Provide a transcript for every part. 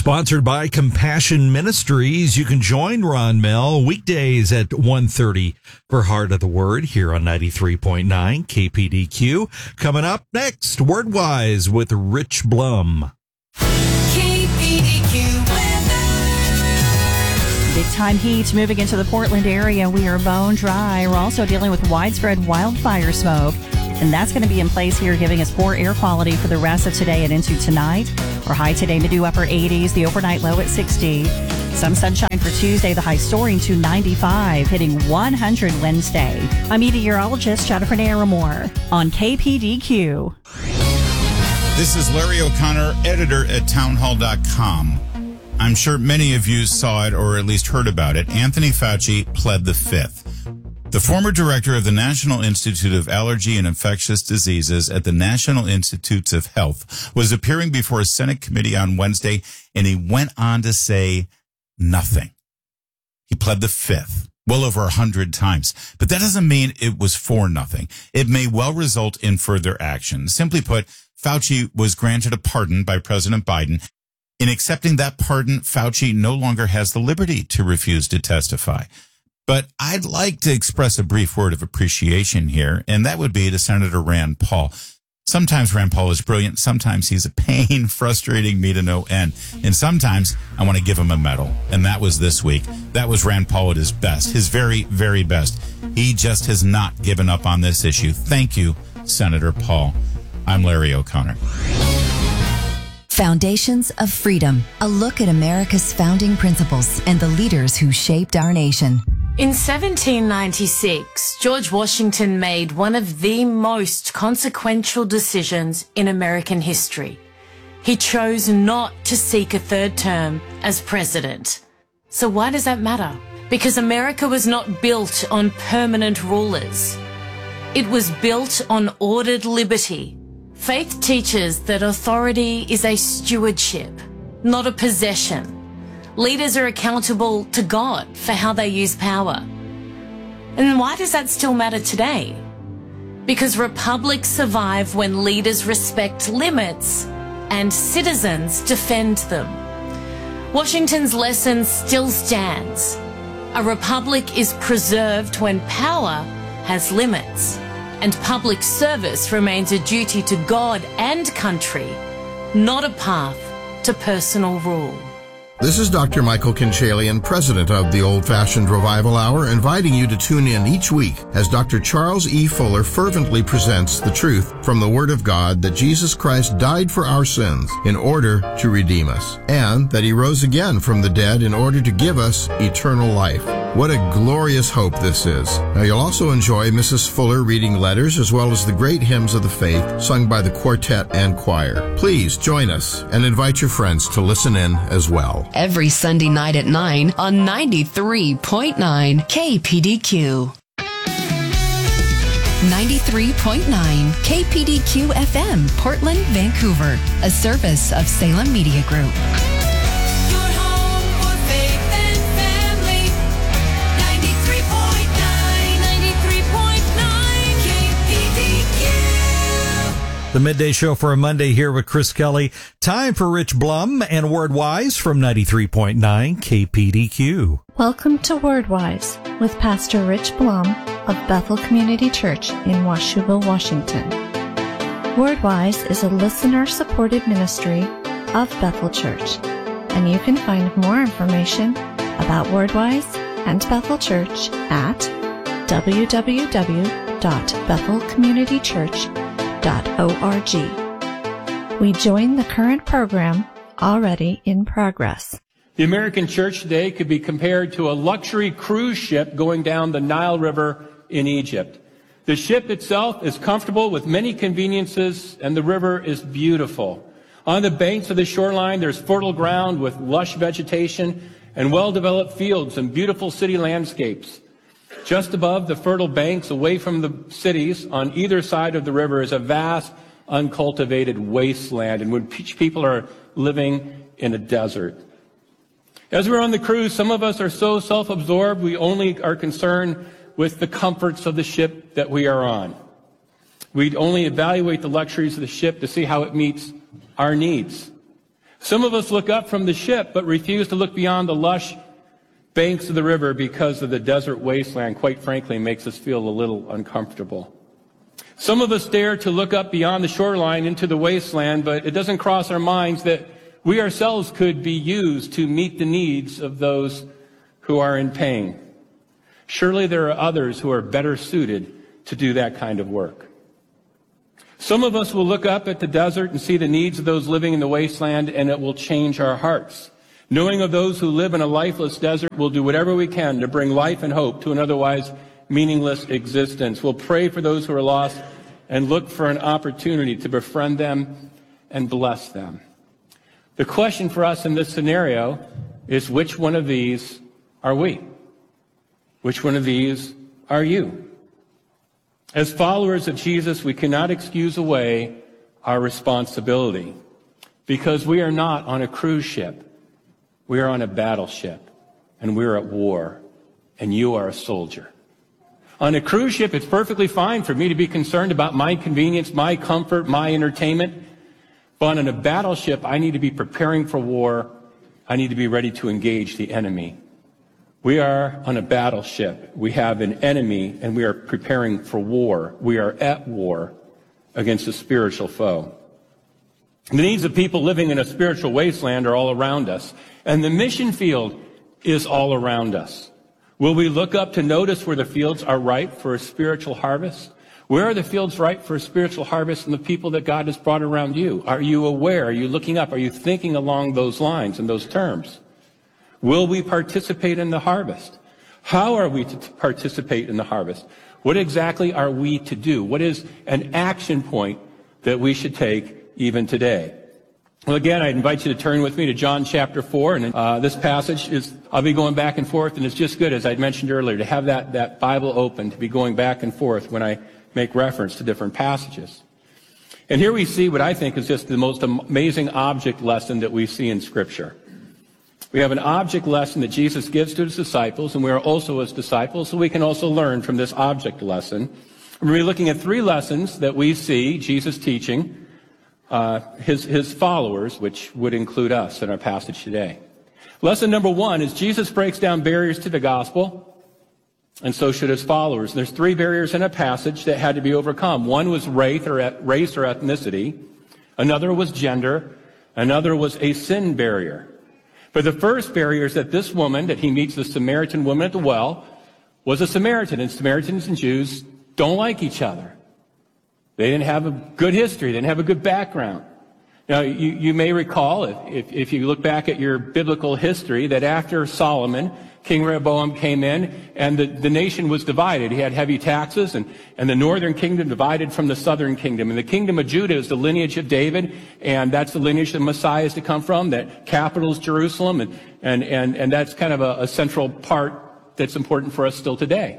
Sponsored by Compassion Ministries. You can join Ron Mel weekdays at 1:30 for Heart of the Word here on 93.9 KPDQ. Coming up next, Wordwise with Rich Blum. KPDQ weather. Big time heat moving into the Portland area. We are bone dry. We're also dealing with widespread wildfire smoke. And that's going to be in place here, giving us poor air quality for the rest of today and into tonight. Our high today to do upper 80s, the overnight low at 60. Some sunshine for Tuesday, the high soaring to 95, hitting 100 Wednesday. I'm meteorologist Jennifer Naramore on KPDQ. This is Larry O'Connor, editor at townhall.com. I'm sure many of you saw it or at least heard about it. Anthony Fauci pled the fifth. The former director of the National Institute of Allergy and Infectious Diseases at the National Institutes of Health was appearing before a Senate committee on Wednesday, and he went on to say nothing. He pled the fifth, well over 100 times. But that doesn't mean it was for nothing. It may well result in further action. Simply put, Fauci was granted a pardon by President Biden. In accepting that pardon, Fauci no longer has the liberty to refuse to testify. But I'd like to express a brief word of appreciation here, and that would be to Senator Rand Paul. Sometimes Rand Paul is brilliant. Sometimes he's a pain, frustrating me to no end. And sometimes I want to give him a medal. And that was this week. That was Rand Paul at his best, his very, very best. He just has not given up on this issue. Thank you, Senator Paul. I'm Larry O'Connor. Foundations of Freedom, a look at America's founding principles and the leaders who shaped our nation. In 1796, George Washington made one of the most consequential decisions in American history. He chose not to seek a third term as president. So why does that matter? Because America was not built on permanent rulers. It was built on ordered liberty. Faith teaches that authority is a stewardship, not a possession. Leaders are accountable to God for how they use power. And why does that still matter today? Because republics survive when leaders respect limits and citizens defend them. Washington's lesson still stands. A republic is preserved when power has limits, and public service remains a duty to God and country, not a path to personal rule. This is Dr. Michael Kinchalian, president of the Old Fashioned Revival Hour, inviting you to tune in each week as Dr. Charles E. Fuller fervently presents the truth from the Word of God that Jesus Christ died for our sins in order to redeem us, and that He rose again from the dead in order to give us eternal life. What a glorious hope this is. Now, you'll also enjoy Mrs. Fuller reading letters as well as the great hymns of the faith sung by the quartet and choir. Please join us and invite your friends to listen in as well. Every Sunday night at 9 on 93.9 KPDQ. 93.9 KPDQ FM, Portland, Vancouver, a service of Salem Media Group. Your home for faith and family. 93.9 KPDQ. The Midday Show for a Monday here with Chris Kelly. Time for Rich Blum and Wordwise from 93.9 KPDQ. Welcome to Wordwise with Pastor Rich Blum of Bethel Community Church in Washougal, Washington. Wordwise is a listener-supported ministry of Bethel Church, and you can find more information about Wordwise and Bethel Church at www.bethelcommunitychurch.org. We join the current program already in progress. The American church today could be compared to a luxury cruise ship going down the Nile River in Egypt. The ship itself is comfortable with many conveniences, and the river is beautiful. On the banks of the shoreline, there's fertile ground with lush vegetation and well-developed fields and beautiful city landscapes. Just above the fertile banks, away from the cities, on either side of the river is a vast, uncultivated wasteland in which people are living in a desert. As we're on the cruise, some of us are so self-absorbed we only are concerned with the comforts of the ship that we are on. We only evaluate the luxuries of the ship to see how it meets our needs. Some of us look up from the ship, but refuse to look beyond the lush banks of the river because of the desert wasteland, quite frankly, makes us feel a little uncomfortable. Some of us dare to look up beyond the shoreline into the wasteland, but it doesn't cross our minds that we ourselves could be used to meet the needs of those who are in pain. Surely there are others who are better suited to do that kind of work. Some of us will look up at the desert and see the needs of those living in the wasteland, and it will change our hearts. Knowing of those who live in a lifeless desert, we'll do whatever we can to bring life and hope to an otherwise meaningless existence. We'll pray for those who are lost and look for an opportunity to befriend them and bless them. The question for us in this scenario is, which one of these are we? Which one of these are you? As followers of Jesus, we cannot excuse away our responsibility, because we are not on a cruise ship. We are on a battleship, and we are at war, and you are a soldier. On a cruise ship, it's perfectly fine for me to be concerned about my convenience, my comfort, my entertainment. But on a battleship, I need to be preparing for war. I need to be ready to engage the enemy. We are on a battleship. We have an enemy, and we are preparing for war. We are at war against a spiritual foe. The needs of people living in a spiritual wasteland are all around us, and the mission field is all around us. Will we look up to notice where the fields are ripe for a spiritual harvest? Where are the fields ripe for a spiritual harvest in the people that God has brought around you? Are you aware? Are you looking up? Are you thinking along those lines and those terms? Will we participate in the harvest? How are we to participate in the harvest? What exactly are we to do? What is an action point that we should take even today? Well, again, I invite you to turn with me to John chapter 4. And this passage I'll be going back and forth, and it's just good, as I mentioned earlier, to have that Bible open, to be going back and forth when I make reference to different passages. And here we see what I think is just the most amazing object lesson that we see in Scripture. We have an object lesson that Jesus gives to his disciples, and we are also his disciples, so we can also learn from this object lesson. We're going to be looking at 3 lessons that we see Jesus teaching his followers, which would include us in our passage today. Lesson number 1 is Jesus breaks down barriers to the gospel, and so should his followers. And there's 3 barriers in a passage that had to be overcome. One was race or ethnicity. Another was gender. Another was a sin barrier. But the first barrier is that this woman, that he meets, the Samaritan woman at the well, was a Samaritan. And Samaritans and Jews don't like each other. They didn't have a good history. They didn't have a good background. Now, you may recall, if you look back at your biblical history, that after Solomon, King Rehoboam came in, and the nation was divided. He had heavy taxes, and the northern kingdom divided from the southern kingdom. And the kingdom of Judah is the lineage of David, and that's the lineage the Messiah is to come from. That capital is Jerusalem, and that's kind of a central part that's important for us still today.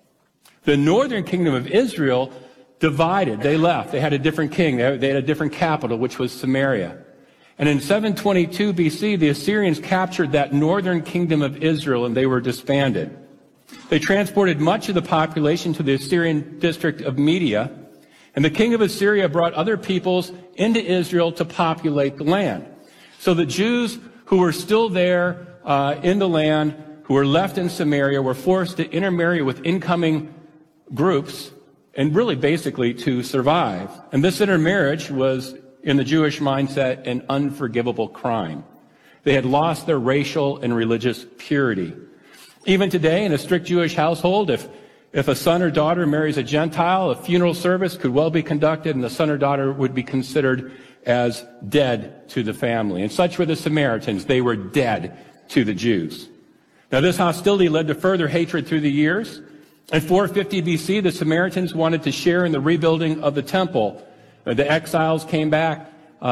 The northern kingdom of Israel divided. They left. They had a different king. They had a different capital, which was Samaria. And in 722 BC, the Assyrians captured that northern kingdom of Israel, and they were disbanded. They transported much of the population to the Assyrian district of Media, and the king of Assyria brought other peoples into Israel to populate the land. So the Jews who were still there in the land, who were left in Samaria, were forced to intermarry with incoming groups, and really basically to survive. And this intermarriage was, in the Jewish mindset, an unforgivable crime. They had lost their racial and religious purity. Even today, in a strict Jewish household, if a son or daughter marries a Gentile, a funeral service could well be conducted, and the son or daughter would be considered as dead to the family. And such were the Samaritans. They were dead to the Jews. Now, this hostility led to further hatred through the years. In 450 BC, the Samaritans wanted to share in the rebuilding of the temple. The exiles came back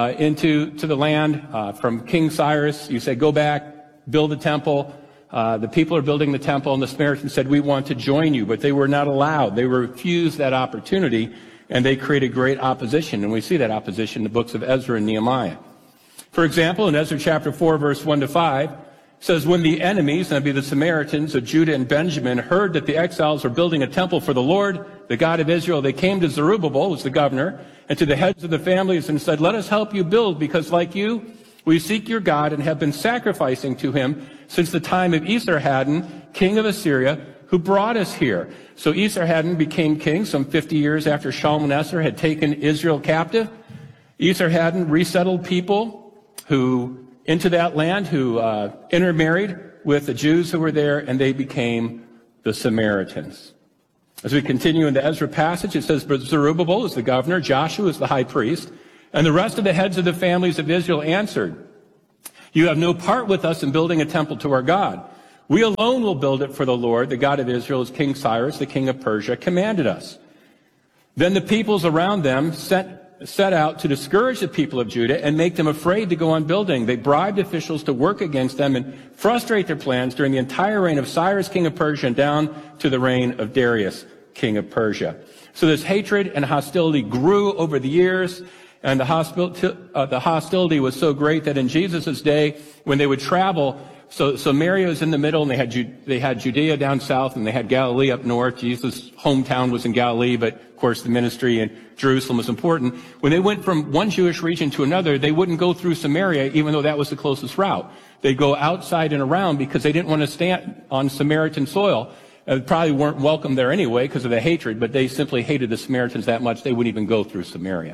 into the land from King Cyrus. You said, go back, build the temple. The people are building the temple, and the Samaritans said, we want to join you. But they were not allowed. They were refused that opportunity, and they created great opposition. And we see that opposition in the books of Ezra and Nehemiah. For example, in Ezra chapter 4, verse 1-5, says, when the enemies, that'd be the Samaritans of Judah and Benjamin, heard that the exiles were building a temple for the Lord, the God of Israel, they came to Zerubbabel, who was the governor, and to the heads of the families and said, let us help you build, because like you, We seek your God and have been sacrificing to him since the time of Esarhaddon, king of Assyria, who brought us here. So Esarhaddon became king some 50 years after Shalmaneser had taken Israel captive. Esarhaddon resettled people into that land who intermarried with the Jews who were there, and they became the Samaritans. As we continue in the Ezra passage, it says, but Zerubbabel is the governor, Joshua is the high priest, and the rest of the heads of the families of Israel answered, you have no part with us in building a temple to our God. We alone will build it for the Lord, the God of Israel, as King Cyrus, the king of Persia, commanded us. Then the peoples around them set out to discourage the people of Judah and make them afraid to go on building. They bribed officials to work against them and frustrate their plans during the entire reign of Cyrus, king of Persia, and down to the reign of Darius, king of Persia. So this hatred and hostility grew over the years, and the hostility was so great that in Jesus' day, when they would travel, so Samaria was in the middle, and they had Judea down south, and they had Galilee up north. Jesus' hometown was in Galilee, but of course the ministry in Jerusalem was important. When they went from one Jewish region to another, they wouldn't go through Samaria, even though that was the closest route. They'd go outside and around because they didn't want to stand on Samaritan soil. They probably weren't welcome there anyway because of the hatred, but they simply hated the Samaritans that much they wouldn't even go through Samaria.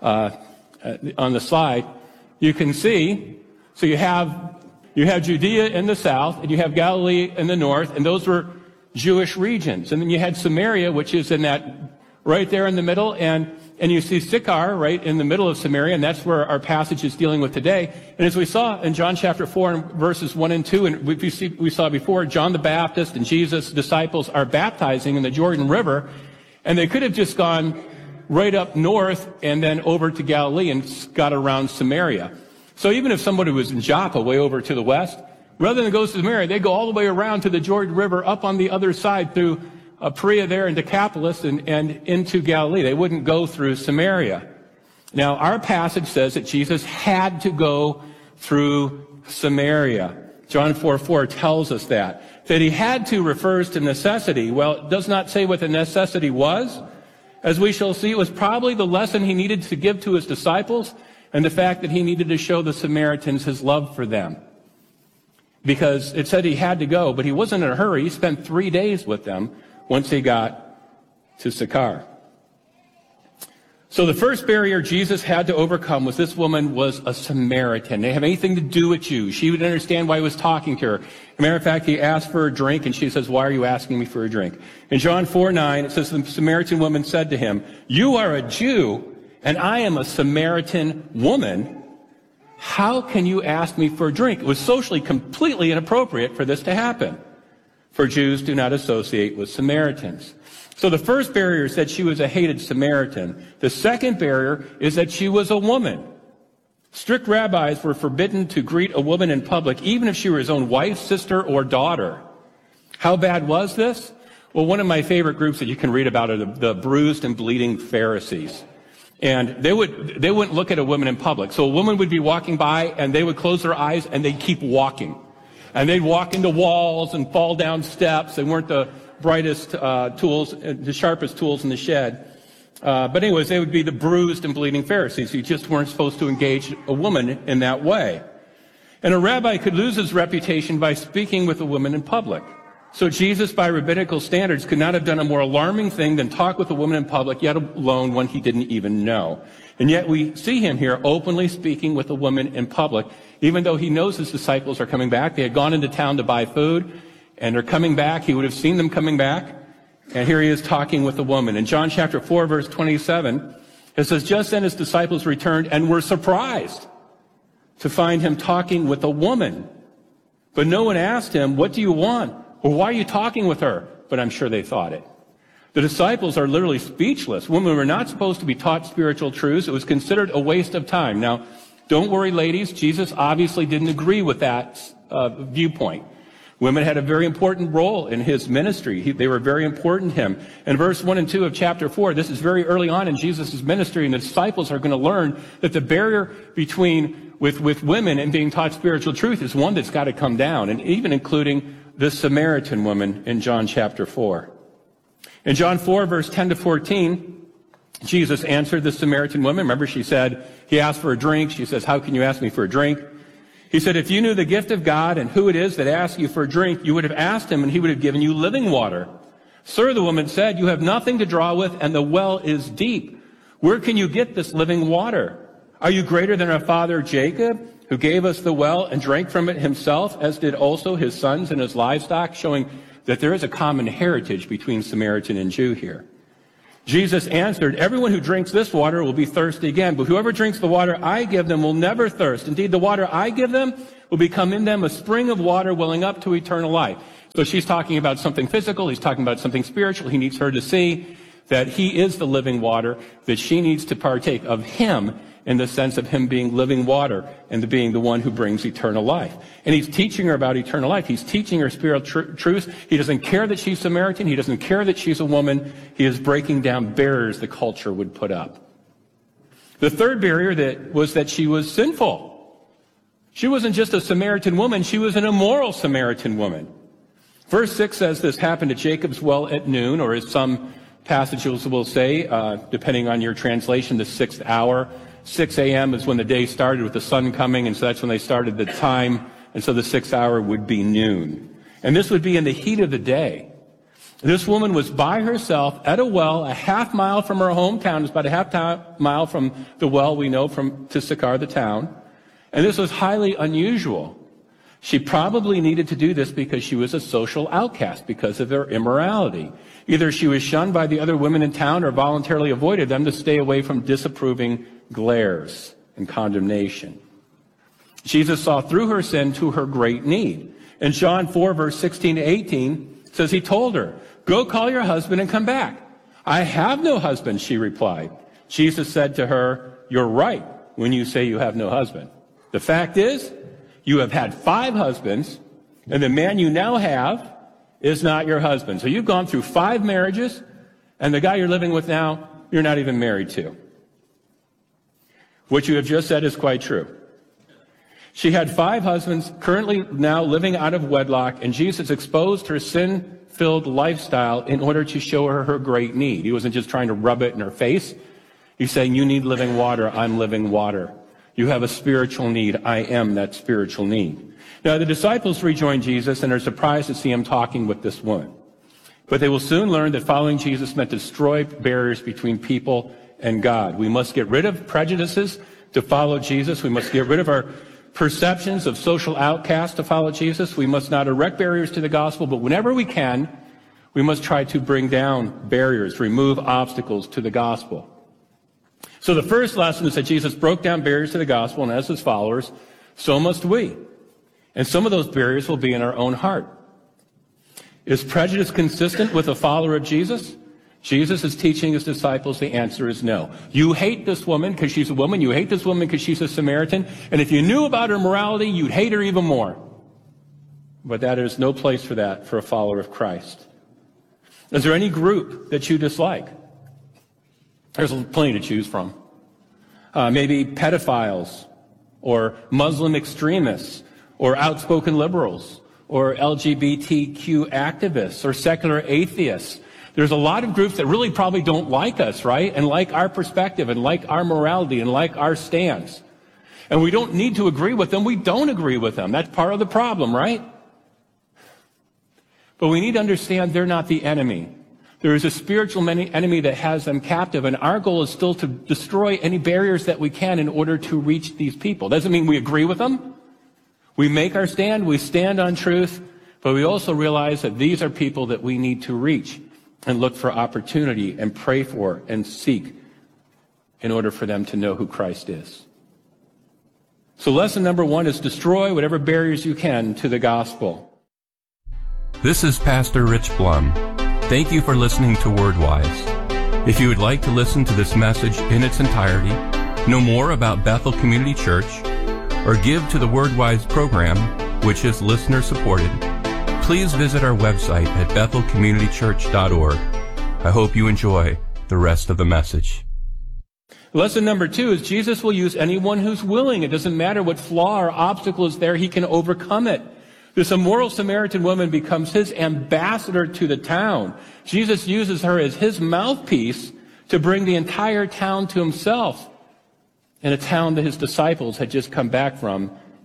On the slide, you can see, so you have Judea in the south, and you have Galilee in the north, and those were Jewish regions. And then you had Samaria, which is in that right there in the middle, and you see Sychar right in the middle of Samaria, and that's where our passage is dealing with today. And as we saw in John chapter 4 and verses 1 and 2, and we saw before, John the Baptist and Jesus' disciples are baptizing in the Jordan River, and they could have just gone right up north and then over to Galilee and got around Samaria. So even if somebody was in Joppa, way over to the west, rather than go to Samaria, they go all the way around to the Jordan River up on the other side through Perea there and Decapolis and into Galilee. They wouldn't go through Samaria. Now, our passage says that Jesus had to go through Samaria. John 4:4 tells us that he had to refers to necessity. Well, it does not say what the necessity was. As we shall see, it was probably the lesson he needed to give to his disciples and the fact that he needed to show the Samaritans his love for them. Because it said he had to go, but he wasn't in a hurry. He spent 3 days with them once he got to Sychar. So the first barrier Jesus had to overcome was this woman was a Samaritan. They didn't have anything to do with Jews. She would understand why he was talking to her. As a matter of fact, he asked for a drink, and she says, why are you asking me for a drink? In John 4:9, it says, the Samaritan woman said to him, you are a Jew, and I am a Samaritan woman. How can you ask me for a drink? It was socially completely inappropriate for this to happen. For Jews do not associate with Samaritans. So the first barrier is that she was a hated Samaritan. The second barrier is that she was a woman. Strict rabbis were forbidden to greet a woman in public, even if she were his own wife, sister, or daughter. How bad was this? Well, one of my favorite groups that you can read about are the bruised and bleeding Pharisees. And they wouldn't look at a woman in public. So a woman would be walking by, and they would close their eyes, and they'd keep walking. And they'd walk into walls and fall down steps. They weren't the brightest tools, the sharpest tools in the shed. But anyways, they would be the bruised and bleeding Pharisees. You just weren't supposed to engage a woman in that way. And a rabbi could lose his reputation by speaking with a woman in public. So Jesus, by rabbinical standards, could not have done a more alarming thing than talk with a woman in public, yet alone one he didn't even know. And yet we see him here openly speaking with a woman in public, even though he knows his disciples are coming back. They had gone into town to buy food, and they're coming back. He would have seen them coming back. And here he is talking with a woman. In John chapter 4, verse 27, it says, just then his disciples returned and were surprised to find him talking with a woman. But no one asked him, what do you want? Or why are you talking with her? But I'm sure they thought it. The disciples are literally speechless. Women were not supposed to be taught spiritual truths. It was considered a waste of time. Now, don't worry, ladies. Jesus obviously didn't agree with that viewpoint. Women had a very important role in his ministry. They were very important to him. In verse 1 and 2 of chapter 4, this is very early on in Jesus' ministry, and the disciples are going to learn that the barrier with women and being taught spiritual truth is one that's got to come down, and even including this Samaritan woman in John chapter 4. In John 4, verse 10 to 14, Jesus answered the Samaritan woman. Remember, he asked for a drink. She says, how can you ask me for a drink? He said, if you knew the gift of God and who it is that asks you for a drink, you would have asked him and he would have given you living water. Sir, the woman said, you have nothing to draw with and the well is deep. Where can you get this living water? Are you greater than our father Jacob, who gave us the well and drank from it himself, as did also his sons and his livestock, showing that there is a common heritage between Samaritan and Jew here. Jesus answered, everyone who drinks this water will be thirsty again, but whoever drinks the water I give them will never thirst. Indeed, the water I give them will become in them a spring of water welling up to eternal life. So she's talking about something physical. He's talking about something spiritual. He needs her to see that he is the living water, that she needs to partake of him in the sense of him being living water and being the one who brings eternal life. And he's teaching her about eternal life. He's teaching her spiritual truths. He doesn't care that she's Samaritan. He doesn't care that she's a woman. He is breaking down barriers the culture would put up. The third barrier was that she was sinful. She wasn't just a Samaritan woman. She was an immoral Samaritan woman. Verse 6 says this happened at Jacob's well at noon, or as some passages will say, depending on your translation, the 6th hour. 6 a.m. is when the day started with the sun coming, and so that's when they started the time, and so the 6th hour would be noon. And this would be in the heat of the day. This woman was by herself at a well a half mile from her hometown. It's about a half mile from the well we know to Sychar, the town. And this was highly unusual. She probably needed to do this because she was a social outcast because of her immorality. Either she was shunned by the other women in town or voluntarily avoided them to stay away from disapproving glares and condemnation. Jesus saw through her sin to her great need. In John 4, verse 16 to 18, says he told her, go call your husband and come back. I have no husband, she replied. Jesus said to her, you're right when you say you have no husband. The fact is, you have had 5 husbands, and the man you now have is not your husband. So you've gone through 5 marriages, and the guy you're living with now, you're not even married to. What you have just said is quite true. She had 5 husbands, currently now living out of wedlock, and Jesus exposed her sin-filled lifestyle in order to show her her great need. He wasn't just trying to rub it in her face. He's saying, you need living water, I'm living water. You have a spiritual need, I am that spiritual need. Now, the disciples rejoin Jesus and are surprised to see him talking with this woman. But they will soon learn that following Jesus meant to destroy barriers between people and God. We must get rid of prejudices to follow Jesus. We must get rid of our perceptions of social outcasts to follow Jesus. We must not erect barriers to the gospel, but whenever we can, we must try to bring down barriers, remove obstacles to the gospel. So the first lesson is that Jesus broke down barriers to the gospel, and as his followers, so must we. And some of those barriers will be in our own heart. Is prejudice consistent with a follower of Jesus? Jesus is teaching his disciples the answer is no. You hate this woman because she's a woman. You hate this woman because she's a Samaritan. And if you knew about her morality, you'd hate her even more. But that is no place for that for a follower of Christ. Is there any group that you dislike? There's plenty to choose from. Maybe pedophiles, or Muslim extremists, or outspoken liberals, or LGBTQ activists, or secular atheists. There's a lot of groups that really probably don't like us, right? And like our perspective, and like our morality, and like our stance. And we don't need to agree with them. We don't agree with them. That's part of the problem, right? But we need to understand they're not the enemy. There is a spiritual enemy that has them captive, and our goal is still to destroy any barriers that we can in order to reach these people. Doesn't mean we agree with them. We make our stand, we stand on truth, but we also realize that these are people that we need to reach and look for opportunity and pray for and seek in order for them to know who Christ is. So lesson number 1 is destroy whatever barriers you can to the gospel. This is Pastor Rich Blum. Thank you for listening to WordWise. If you would like to listen to this message in its entirety, know more about Bethel Community Church, or give to the WordWise program, which is listener supported, please visit our website at bethelcommunitychurch.org. I hope you enjoy the rest of the message. Lesson number 2 is Jesus will use anyone who's willing. It doesn't matter what flaw or obstacle is there, he can overcome it. This immoral Samaritan woman becomes his ambassador to the town. Jesus uses her as his mouthpiece to bring the entire town to himself, in a town that his disciples had just come back from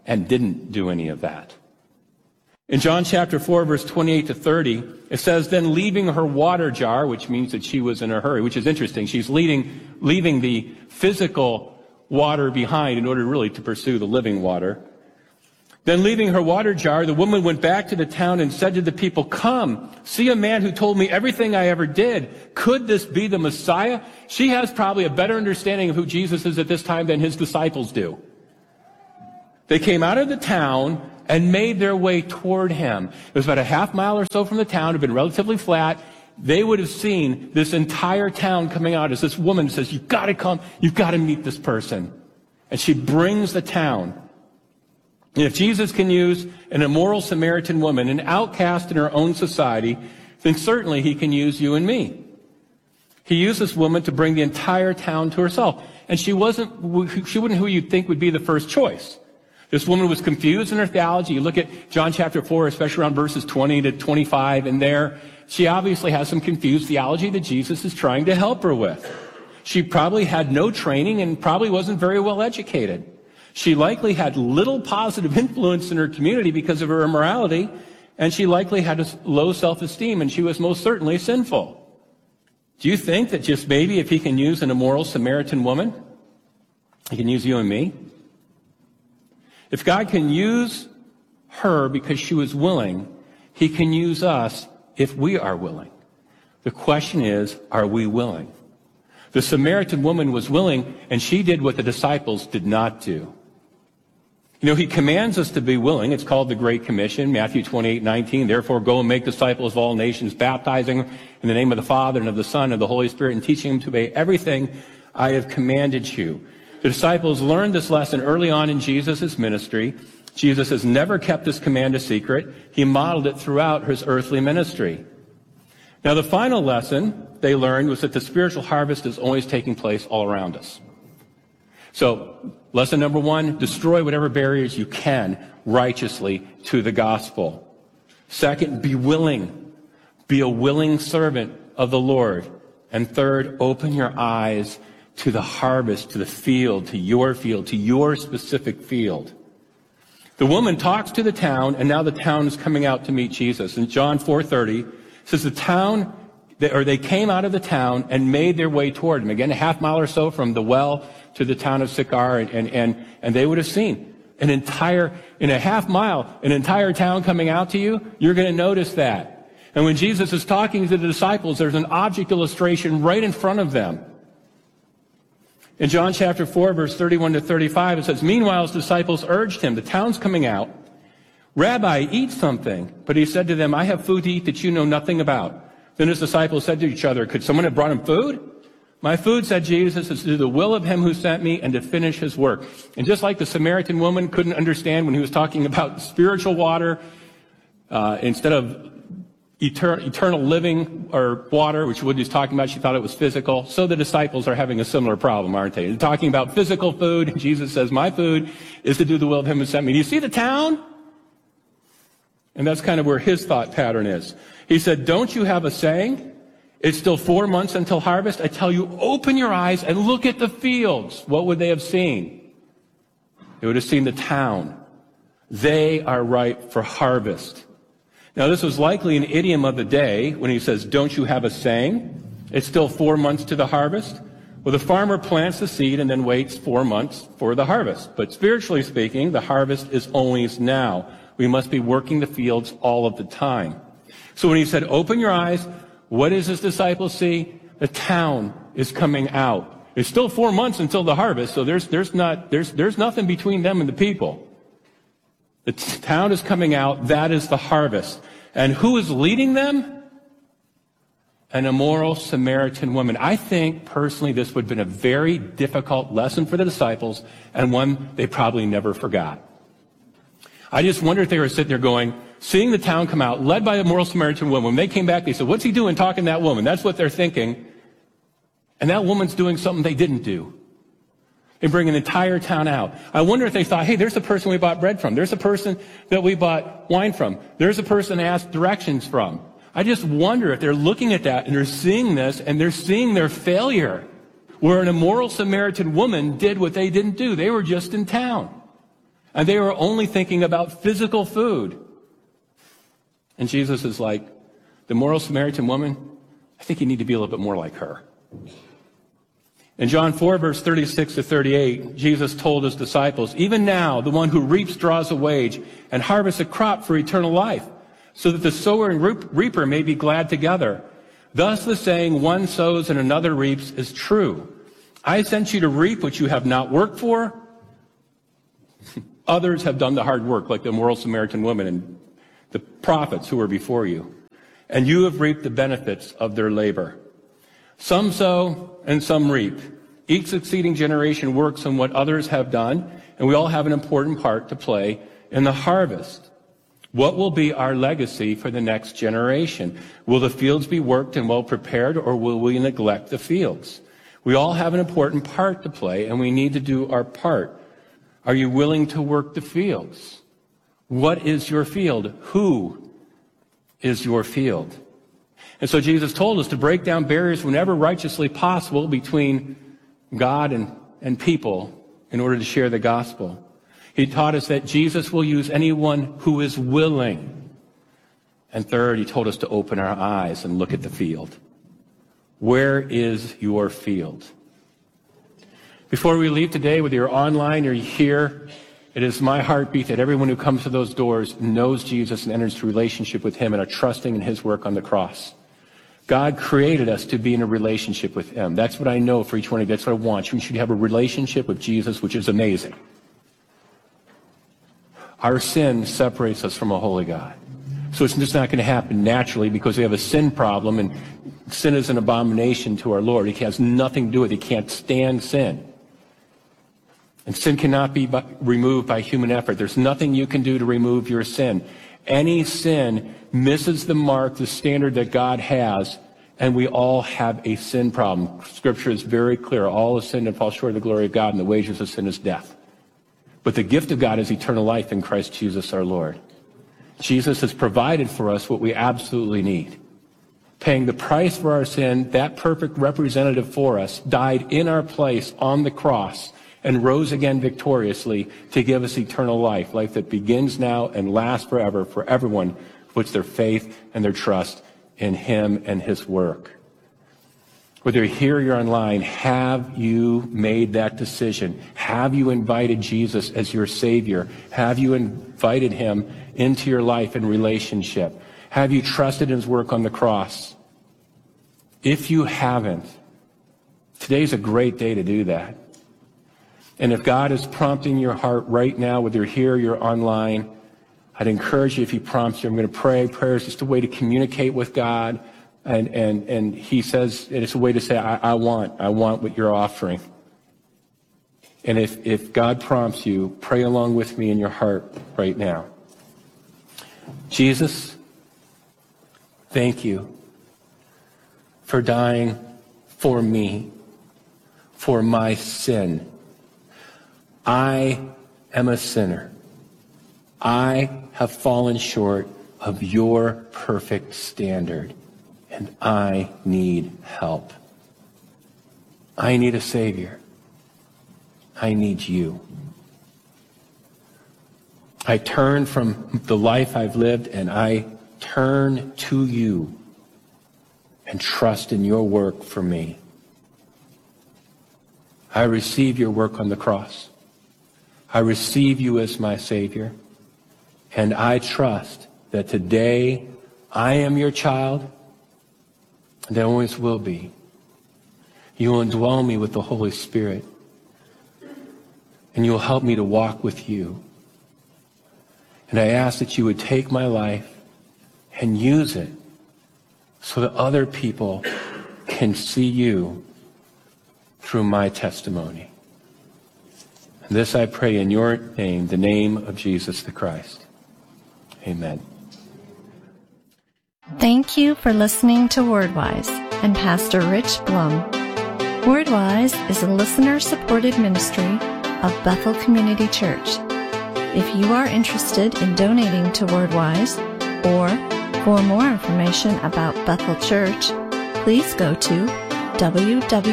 and didn't do any of that. In John chapter 4, verse 28 to 30, it says, then leaving her water jar, which means that she was in a hurry, which is interesting. She's leaving the physical water behind in order really to pursue the living water. Then leaving her water jar, the woman went back to the town and said to the people, come, see a man who told me everything I ever did. Could this be the Messiah? She has probably a better understanding of who Jesus is at this time than his disciples do. They came out of the town and made their way toward him. It was about a half mile or so from the town. It had been relatively flat. They would have seen this entire town coming out as this woman says, you've got to come, you've got to meet this person. And she brings the town. And if Jesus can use an immoral Samaritan woman, an outcast in her own society, then certainly he can use you and me. He used this woman to bring the entire town to herself. And she wasn't who you'd think would be the first choice. This woman was confused in her theology. You look at John chapter 4, especially around verses 20 to 25, and there she obviously has some confused theology that Jesus is trying to help her with. She probably had no training and probably wasn't very well educated. She likely had little positive influence in her community because of her immorality, and she likely had a low self-esteem, and she was most certainly sinful. Do you think that just maybe if he can use an immoral Samaritan woman, he can use you and me? If God can use her because she was willing, he can use us if we are willing. The question is, are we willing? The Samaritan woman was willing, and she did what the disciples did not do. You know, he commands us to be willing. It's called the Great Commission, Matthew 28:19. Therefore, go and make disciples of all nations, baptizing them in the name of the Father and of the Son and of the Holy Spirit, and teaching them to obey everything I have commanded you. The disciples learned this lesson early on in Jesus' ministry. Jesus has never kept this command a secret. He modeled it throughout his earthly ministry. Now, the final lesson they learned was that the spiritual harvest is always taking place all around us. So, lesson number one, destroy whatever barriers you can righteously to the gospel. Second, be willing. Be a willing servant of the Lord. And third, open your eyes to the harvest, to the field, to your specific field. The woman talks to the town, and now the town is coming out to meet Jesus. In John 4:30, it says they came out of the town and made their way toward him. Again, a half mile or so from the well to the town of Sychar, and they would have seen in a half mile, an entire town coming out to you. You're going to notice that. And when Jesus is talking to the disciples, there's an object illustration right in front of them. In John chapter 4, verse 31 to 35, it says, meanwhile, his disciples urged him, the town's coming out, Rabbi, eat something. But he said to them, I have food to eat that you know nothing about. Then his disciples said to each other, could someone have brought him food? My food, said Jesus, is to do the will of him who sent me and to finish his work. And just like the Samaritan woman couldn't understand when he was talking about spiritual water, instead of eternal living or water, which what he's talking about, she thought it was physical. So the disciples are having a similar problem, aren't they? They're talking about physical food, and Jesus says, my food is to do the will of him who sent me. Do you see the town? And that's kind of where his thought pattern is. He said, don't you have a saying? It's still 4 months until harvest. I tell you, open your eyes and look at the fields. What would they have seen? They would have seen the town. They are ripe for harvest. Now, this was likely an idiom of the day when he says, don't you have a saying? It's still 4 months to the harvest. Well, the farmer plants the seed and then waits 4 months for the harvest. But spiritually speaking, the harvest is always now. We must be working the fields all of the time. So when he said, open your eyes, what does his disciples see? The town is coming out. It's still 4 months until the harvest, so there's nothing between them and the people. The town is coming out. That is the harvest. And who is leading them? An immoral Samaritan woman. I think, personally, this would have been a very difficult lesson for the disciples and one they probably never forgot. I just wonder if they were sitting there going, seeing the town come out, led by a immoral Samaritan woman. When they came back, they said, what's he doing talking to that woman? That's what they're thinking. And that woman's doing something they didn't do. They bring an entire town out. I wonder if they thought, hey, there's the person we bought bread from. There's the person that we bought wine from. There's the person they asked directions from. I just wonder if they're looking at that and they're seeing this and they're seeing their failure, where an immoral Samaritan woman did what they didn't do. They were just in town. And they were only thinking about physical food. And Jesus is like, the moral Samaritan woman, I think you need to be a little bit more like her. In John 4, verse 36 to 38, Jesus told his disciples, even now, the one who reaps draws a wage and harvests a crop for eternal life, so that the sower and reaper may be glad together. Thus the saying, one sows and another reaps, is true. I sent you to reap what you have not worked for. Others have done the hard work, like the moral Samaritan woman and the prophets who were before you. And you have reaped the benefits of their labor. Some sow and some reap. Each succeeding generation works on what others have done, and we all have an important part to play in the harvest. What will be our legacy for the next generation? Will the fields be worked and well prepared, or will we neglect the fields? We all have an important part to play, and we need to do our part. Are you willing to work the fields? What is your field? Who is your field? And so Jesus told us to break down barriers whenever righteously possible between God and people in order to share the gospel. He taught us that Jesus will use anyone who is willing. And third, he told us to open our eyes and look at the field. Where is your field? Before we leave today, whether you're online or you're here, it is my heartbeat that everyone who comes to those doors knows Jesus and enters into relationship with him and are trusting in his work on the cross. God created us to be in a relationship with him. That's what I know for each one of you. That's what I want. You should have a relationship with Jesus, which is amazing. Our sin separates us from a holy God. So it's just not going to happen naturally because we have a sin problem, and sin is an abomination to our Lord. He has nothing to do with it. He can't stand sin. And sin cannot be removed by human effort. There's nothing you can do to remove your sin. Any sin misses the mark, the standard that God has, and we all have a sin problem. Scripture is very clear. All have sinned and fall short of the glory of God, and the wages of sin is death. But the gift of God is eternal life in Christ Jesus our Lord. Jesus has provided for us what we absolutely need. Paying the price for our sin, that perfect representative for us, died in our place on the cross and rose again victoriously to give us eternal life, life that begins now and lasts forever for everyone who puts their faith and their trust in him and his work. Whether you're here or you're online, have you made that decision? Have you invited Jesus as your Savior? Have you invited him into your life and relationship? Have you trusted his work on the cross? If you haven't, today's a great day to do that. And if God is prompting your heart right now, whether you're here or you're online, I'd encourage you, if he prompts you, I'm going to pray. Prayer is just a way to communicate with God. And he says, it's a way to say, I want what you're offering. And if God prompts you, pray along with me in your heart right now. Jesus, thank you for dying for me, for my sin. I am a sinner. I have fallen short of your perfect standard, and I need help. I need a Savior. I need you. I turn from the life I've lived, and I turn to you and trust in your work for me. I receive your work on the cross. I receive you as my Savior, and I trust that today I am your child, and I always will be. You will indwell me with the Holy Spirit, and you will help me to walk with you. And I ask that you would take my life and use it so that other people can see you through my testimony. And this I pray in your name, the name of Jesus the Christ. Amen. Thank you for listening to WordWise and Pastor Rich Blum. WordWise is a listener-supported ministry of Bethel Community Church. If you are interested in donating to WordWise or for more information about Bethel Church, please go to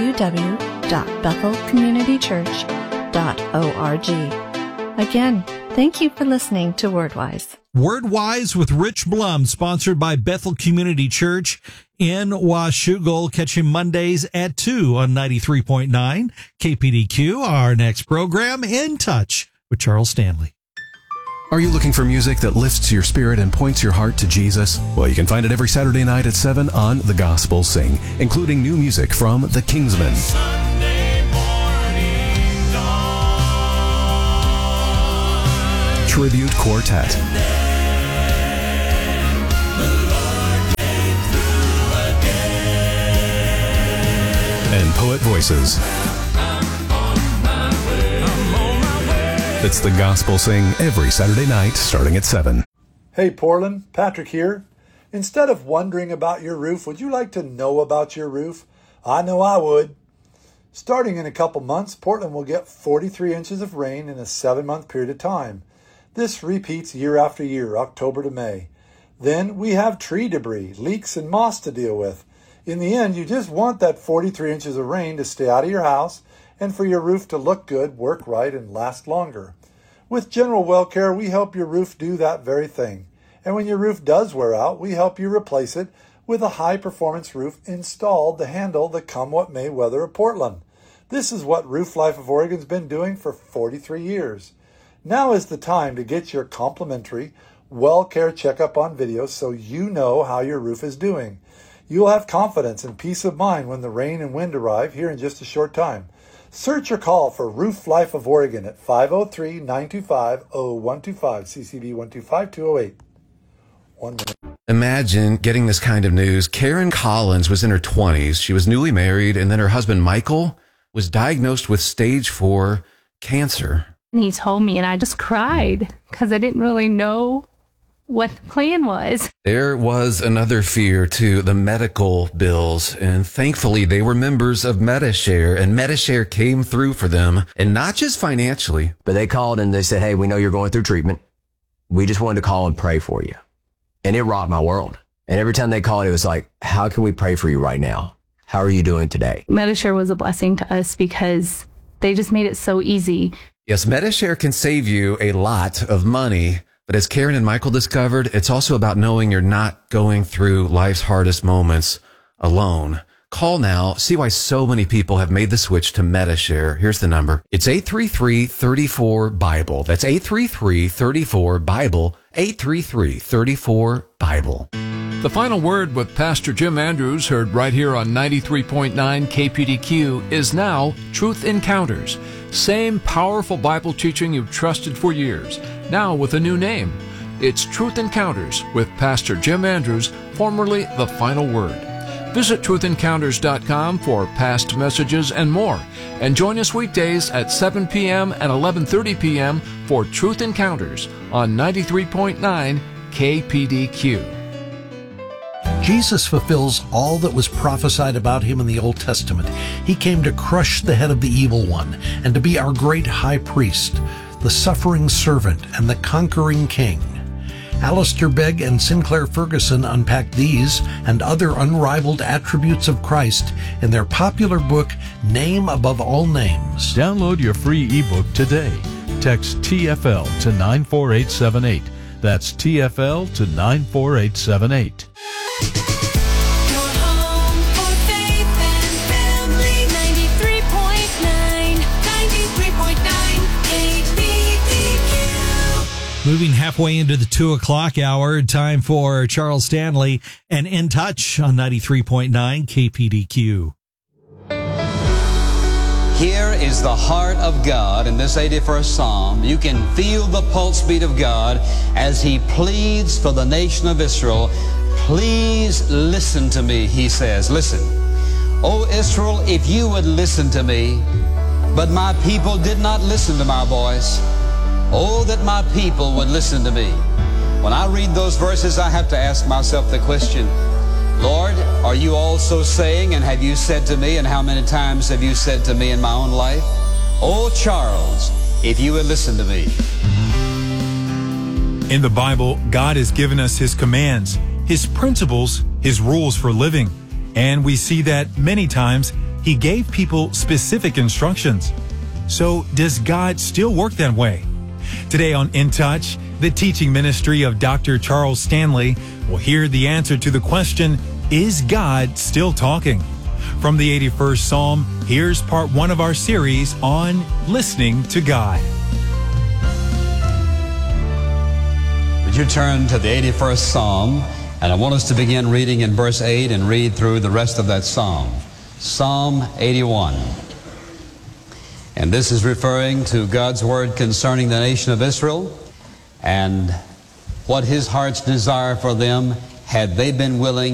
www.bethelcommunitychurch.org. Again, Thank you for listening to WordWise. WordWise with Rich Blum, sponsored by Bethel Community Church in Washougal, catching Mondays at 2 on 93.9 KPDQ. Our next program, In Touch with Charles Stanley. Are you looking for music that lifts your spirit and points your heart to Jesus? Well, you can find it every Saturday night at 7 on The Gospel Sing, including new music from The Kingsmen, Tribute Quartet, and Poet Voices. It's The Gospel Sing every Saturday night starting at 7. Hey Portland, Patrick here. Instead of wondering about your roof, would you like to know about your roof? I know I would. Starting in a couple months, Portland will get 43 inches of rain in a 7-month period of time. This repeats year after year, October to May. Then we have tree debris, leaks, and moss to deal with. In the end, you just want that 43 inches of rain to stay out of your house and for your roof to look good, work right, and last longer. With General Well Care, we help your roof do that very thing. And when your roof does wear out, we help you replace it with a high-performance roof installed to handle the come-what-may weather of Portland. This is what Roof Life of Oregon's been doing for 43 years. Now is the time to get your complimentary Well Care checkup on video so you know how your roof is doing. You'll have confidence and peace of mind when the rain and wind arrive here in just a short time. Search or call for Roof Life of Oregon at 503-925-0125, CCB 125208. 1 minute. Imagine getting this kind of news. Karen Collins was in her 20s. She was newly married, and then her husband, Michael, was diagnosed with stage 4 cancer. And he told me, and I just cried because I didn't really know what the plan was. There was another fear too, the medical bills, and thankfully they were members of Medi-Share, and Medi-Share came through for them, and not just financially. But they called and they said, hey, we know you're going through treatment. We just wanted to call and pray for you. And it rocked my world. And every time they called, it was like, how can we pray for you right now? How are you doing today? Medi-Share was a blessing to us because they just made it so easy. Yes, Medi-Share can save you a lot of money. But as Karen and Michael discovered, it's also about knowing you're not going through life's hardest moments alone. Call now. See why so many people have made the switch to Medi-Share. Here's the number. It's 833-34-BIBLE. That's 833-34-BIBLE. 833-34-BIBLE. The Final Word with Pastor Jim Andrews, heard right here on 93.9 KPDQ, is now Truth Encounters. Same powerful Bible teaching you've trusted for years, now with a new name. It's Truth Encounters with Pastor Jim Andrews, formerly The Final Word. Visit truthencounters.com for past messages and more. And join us weekdays at 7 p.m. and 11:30 p.m. for Truth Encounters on 93.9 KPDQ. Jesus fulfills all that was prophesied about him in the Old Testament. He came to crush the head of the evil one and to be our great high priest, the suffering servant and the conquering king. Alistair Begg and Sinclair Ferguson unpack these and other unrivaled attributes of Christ in their popular book, Name Above All Names. Download your free ebook today. Text TFL to 94878. That's TFL to 94878. Moving halfway into the 2 o'clock hour, time for Charles Stanley and In Touch on 93.9 KPDQ. Here is the heart of God in this 81st Psalm. You can feel the pulse beat of God as He pleads for the nation of Israel. Please listen to me, He says. Listen. O Israel, if you would listen to me, but my people did not listen to my voice. Oh, that my people would listen to me. When I read those verses, I have to ask myself the question, Lord, are you also saying, and have you said to me, and how many times have you said to me in my own life, oh, Charles, if you would listen to me. In the Bible, God has given us His commands, His principles, His rules for living. And we see that many times He gave people specific instructions. So does God still work that way? Today on In Touch, the teaching ministry of Dr. Charles Stanley will hear the answer to the question, is God still talking? From the 81st Psalm, here's part 1 of our series on listening to God. Would you turn to the 81st Psalm? And I want us to begin reading in verse 8 and read through the rest of that psalm. Psalm 81. And this is referring to God's word concerning the nation of Israel and what his heart's desire for them had they been willing